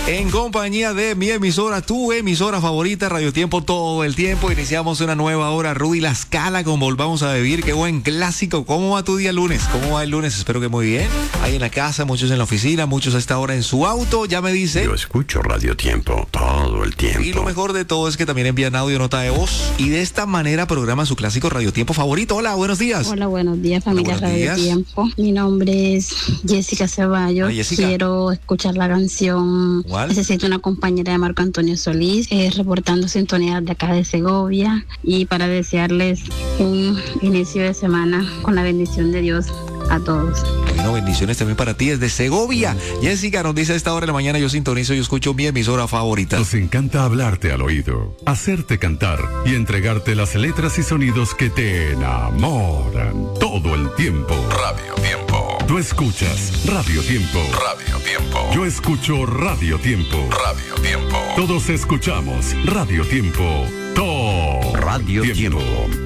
En compañía de mi emisora, tu emisora favorita, Radio Tiempo, todo el tiempo. Iniciamos una nueva hora, Rudy La Scala con Volvamos a Vivir. Qué buen clásico. ¿Cómo va tu día lunes? ¿Cómo va el lunes? Espero que muy bien. Ahí en la casa, muchos en la oficina, muchos a esta hora en su auto. Ya me dice. Yo escucho Radio Tiempo todo el tiempo. Y lo mejor de todo es que también envían audio, nota de voz. Y de esta manera programa su clásico Radio Tiempo favorito. Hola, buenos días. Hola, buenos días, familia. Hola, buenos Radio días. Tiempo. Mi nombre es Jessica Ceballos. Hola, Jessica. Quiero escuchar la canción. ¿Cuál? Necesito una compañera de Marco Antonio Solís, reportando sintonía de acá de Segovia, y para desearles un inicio de semana con la bendición de Dios a todos. Bueno, bendiciones también para ti desde Segovia. Jessica nos dice a esta hora de la mañana: yo sintonizo y escucho mi emisora favorita. Nos encanta hablarte al oído, hacerte cantar y entregarte las letras y sonidos que te enamoran todo el tiempo. Radio Tiempo. Tú escuchas Radio Tiempo. Radio Tiempo. Yo escucho Radio Tiempo. Radio Tiempo. Todos escuchamos Radio Tiempo. Todo Radio Tiempo.